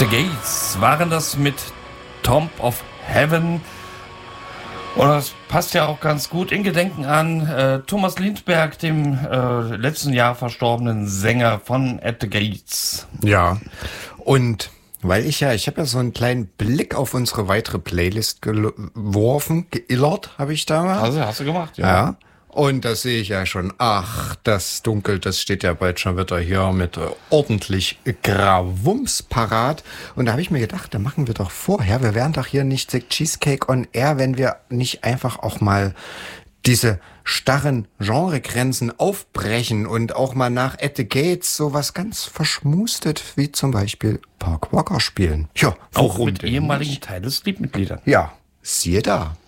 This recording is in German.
The Gates waren das mit Tomb of Heaven. Und das passt ja auch ganz gut in Gedenken an Thomas Lindberg, dem letzten Jahr verstorbenen Sänger von At the Gates. Ja, und weil ich habe ja so einen kleinen Blick auf unsere weitere Playlist geillert, habe ich da. Also hast du gemacht, ja. Und das sehe ich ja schon. Ach, das Dunkel, das steht ja bald schon wieder hier mit ordentlich Gravums parat. Und da habe ich mir gedacht, da machen wir doch vorher. Wir wären doch hier nicht The Cheesecake on Air, wenn wir nicht einfach auch mal diese starren Genregrenzen aufbrechen und auch mal nach At the Gates sowas ganz verschmustet, wie zum Beispiel Park Walker spielen. Ja, auch mit ehemaligen Tidal Sleep-Mitgliedern. Ja, siehe da.